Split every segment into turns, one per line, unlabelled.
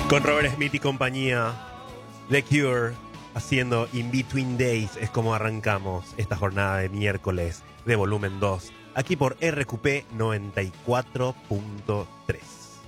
Con Robert Smith y compañía, The Cure, haciendo In Between Days, es como arrancamos esta jornada de miércoles de volumen 2, aquí por RQP 94.3.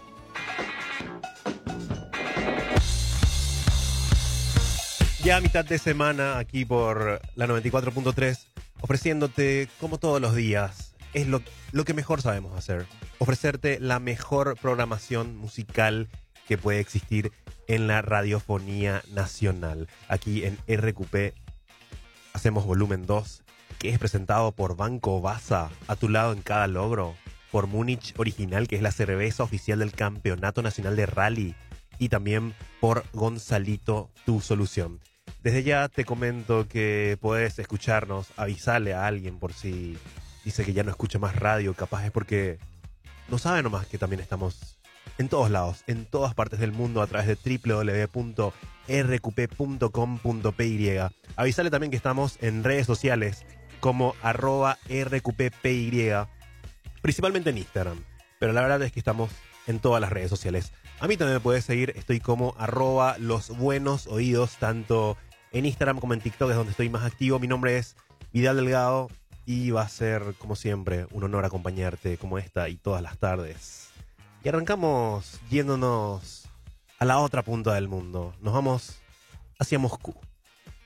Ya a mitad de semana, aquí por la 94.3, ofreciéndote, como todos los días, es lo que mejor sabemos hacer. Ofrecerte la mejor programación musical que puede existir en la radiofonía nacional. Aquí en RQP hacemos volumen 2, que es presentado por Banco Baza, a tu lado en cada logro, por Múnich Original, que es la cerveza oficial del Campeonato Nacional de Rally, y también por Gonzalito, tu solución. Desde ya te comento que puedes escucharnos, avisarle a alguien por si dice que ya no escucha más radio, capaz es porque no sabe nomás que también estamos en todos lados, en todas partes del mundo, a través de www.rqp.com.py. Avisarle también que estamos en redes sociales como @rqppy, principalmente en Instagram, pero la verdad es que estamos en todas las redes sociales. A mí también me puedes seguir, estoy como @losbuenosoídos, tanto en Instagram como en TikTok, es donde estoy más activo. Mi nombre es Vidal Delgado y va a ser, como siempre, un honor acompañarte como esta y todas las tardes. Y arrancamos yéndonos a la otra punta del mundo. Nos vamos hacia Moscú.